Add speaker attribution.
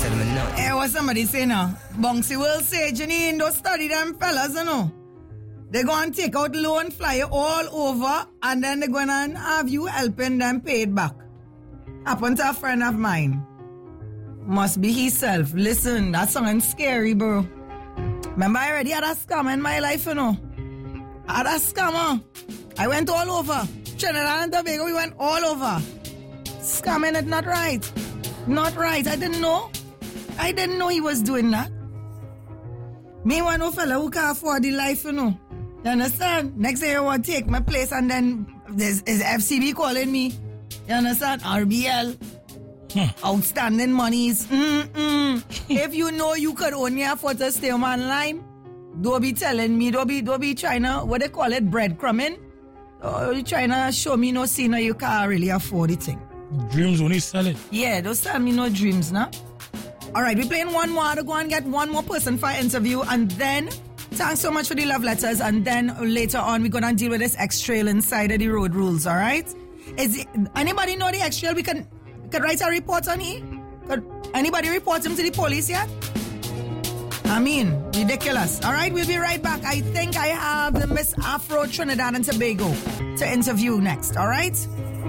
Speaker 1: tell me no.
Speaker 2: Hey, what somebody say now? Bunksy will say, Janine, don't study them fellas, you know. They're going to take out loan, fly you all over, and then they're going to have you helping them pay it back. Happened to a friend of mine. Must be himself. Listen, that sounding scary, bro. Remember, I already had a scammer in my life, you know. I had a scammer. I went all over. Trinidad and Tobago, we went all over. Scamming it, not right. Not right. I didn't know. I didn't know he was doing that. Me want no fella who can afford the life, you know. You understand? Next day I want to take my place and then is FCB calling me. You understand? RBL. Outstanding monies. If you know you could only afford to stay on line, don't be telling me, don't be trying to, what they call it, breadcrumbing. You trying to show me no see, no, you can't really afford the thing.
Speaker 3: Dreams only sell it.
Speaker 2: Yeah, don't sell me no dreams, nah. Alright, we're playing one more to go and get one more person for interview, and then thanks so much for the love letters, and then later on we're gonna deal with this X-Trail inside of the road rules, alright? Anybody know the X-Trail? We can write a report on it? Could anybody report him to the police yet? I mean, ridiculous. Alright, we'll be right back. I think I have the Miss Afro Trinidad and Tobago to interview next, alright?